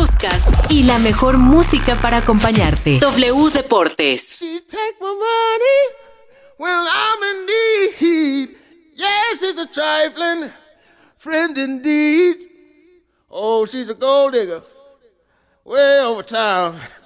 buscas y la mejor música para acompañarte. W Deportes. She take my money when I'm in need. Yes, she's a trifling friend indeed. Oh, she's a gold digger way over town.